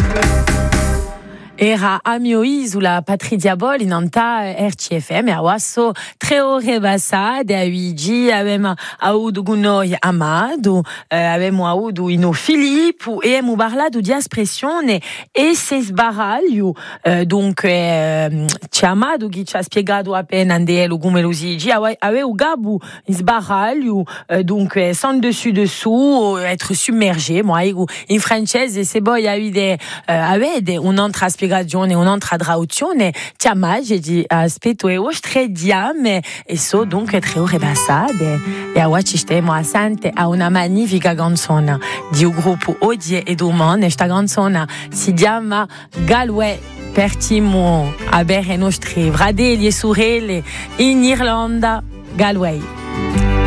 Era amio sulla Patria Diaboli nanta RCFM e awasso 3 ore passate a Luigi avevamo avuto con noi Amado, avevamo avuto Ino Filippo e abbiamo parlato di espressione e se sbaraglio, dunque c'è Amado che ci ha spiegato appena come lo si dice, avevo Gabu sbaraglio, dunque sans dessus dessous, être submergé, moi in francese se poi avete un'altra spiegazione un'altra traduzione, chiama, di aspetto e ostre diame e so dunque 3 ore passate e ora ci stiamo assente a una magnifica canzone di un gruppo Odie e Domani. Questa canzone si chiama Galway. Partiamo a bere i nostri fratelli e sorelle in Irlanda, Galway.